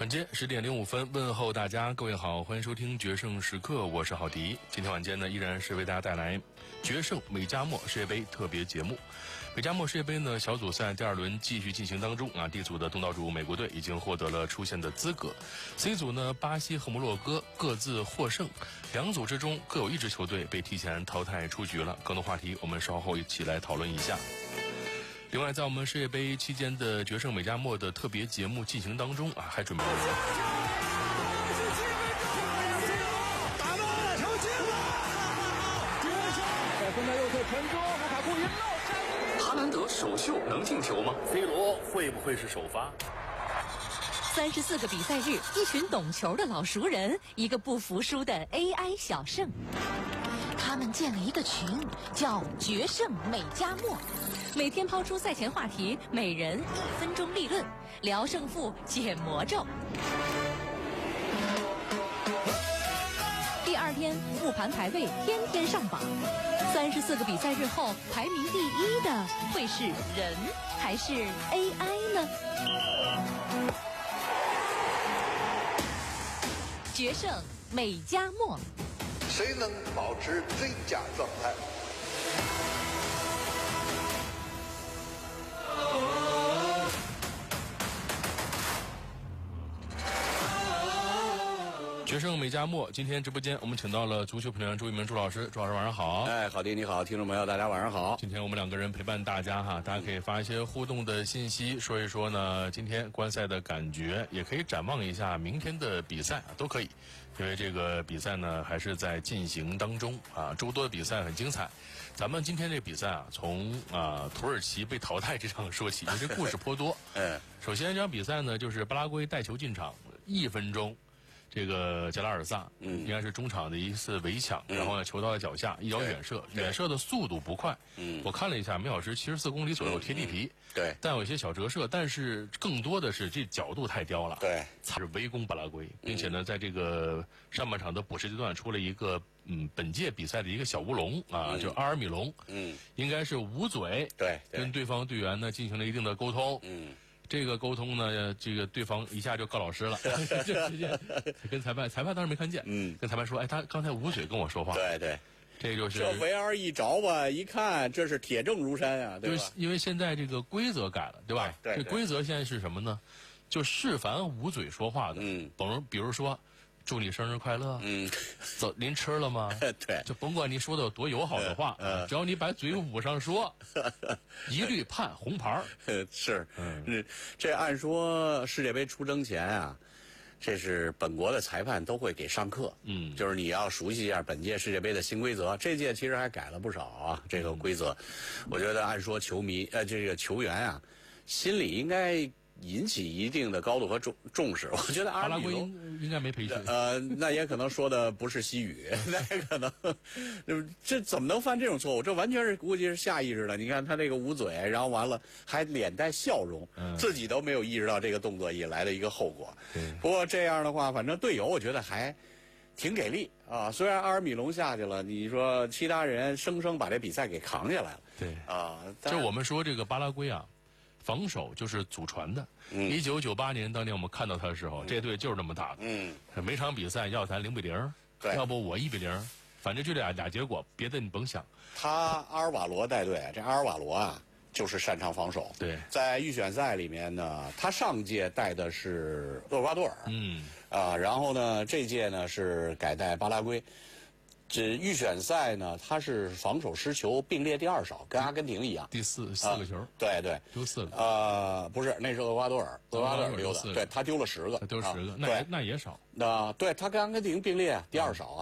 晚间10:05，问候大家，各位好，欢迎收听决胜时刻，我是郝迪。今天晚间呢，依然是为大家带来决胜美加墨世界杯特别节目。美加墨世界杯呢，小组赛第2轮继续进行当中啊。D 组的东道主美国队已经获得了出线的资格。C 组呢，巴西和摩洛哥各自获胜，两组之中各有一支球队被提前淘汰出局了。更多话题我们稍后一起来讨论一下。另外，在我们世界杯期间的决胜美加墨的特别节目进行当中啊，还准备了打到了，球进了！在分在右侧传中，卢卡库赢了。 哈兰德首秀能进球吗 ？C 罗会不会是首发 ？34个比赛日，一群懂球的老熟人，一个不服输的 AI 小胜。他们建了一个群，叫“决胜美加墨”，每天抛出赛前话题，每人1分钟立论，聊胜负，解魔咒。第2天复盘排位，天天上榜。34个比赛日后，排名第1的会是人还是 AI 呢？决胜美加墨。 谁能保持最佳状态？ 决胜美加墨，今天直播间我们请到了足球评论员朱一鸣朱老师，朱老师晚上好。 哎，郝迪你好，听众朋友大家晚上好。 今天我们2个人陪伴大家哈，大家可以发一些互动的信息，说一说呢今天观赛的感觉，也可以展望一下明天的比赛啊，都可以。因为这个比赛呢还是在进行当中啊，周多的比赛很精彩。咱们今天这个比赛啊，从土耳其被淘汰这场说起，因为这故事颇多。首先这场比赛呢，就是巴拉圭带球进场1分钟。这个加拉尔萨，应该是中场的一次围抢，然后呢，球到了脚下，一脚远射，远射的速度不快，我看了一下，每小时74公里左右，贴地皮， 对， 但有一些小折射，但是更多的是这角度太刁了， 对， 是围攻巴拉圭，并且呢，在这个上半场的补时阶段出了一个本届比赛的一个小乌龙啊，就阿尔米隆，应该是捂嘴， 对， 跟对方队员呢进行了一定的沟通，这个沟通呢，这个对方一下就告老师了，就直接跟裁判当时没看见，跟裁判说，哎，他刚才捂嘴跟我说话， 对对， 这就是这 VR 一着吧，一看这是铁证如山啊，对吧？ 因为现在这个规则改了，对吧？ 对， 这规则现在是什么呢？就但凡捂嘴说话的，比如说。祝你生日快乐。走，您吃了吗？ 对， 就甭管你说的有多友好的话，只要你把嘴捂上说，一律判红牌。 是，这按说世界杯出征前啊，这是本国的裁判都会给上课。就是你要熟悉一下本届世界杯的新规则。这届其实还改了不少啊，这个规则。我觉得按说这个球员啊，心里应该引起一定的高度和重视。我觉得阿尔米隆应该没培训。 那也可能说的不是西语，那也可能，这怎么能犯这种错误？这完全是估计是下意识的。你看他这个捂嘴，然后完了还脸带笑容，自己都没有意识到这个动作以来的一个后果。不过这样的话，反正队友我觉得还挺给力啊。虽然阿尔米隆下去了，你说其他人生生把这比赛给扛下来了。 对啊，就我们说这个巴拉圭啊。防守就是祖传的。1998年当年我们看到他的时候，这队就是那么打的。每场比赛要咱0-0，要不我1-0，反正就俩结果，别的你甭想。 他阿尔瓦罗带队，这阿尔瓦罗啊，就是擅长防守。 对， 在预选赛里面呢，他上届带的是厄瓜多尔，然后呢，这届呢是改带巴拉圭。这预选赛呢，他是防守失球并列第2少，跟阿根廷一样， 第四个球， 对对， 丢4个。 不是，那是厄瓜多尔丢的，对他丢了10个， 他丢10个，那也少。 对他跟阿根廷并列第2少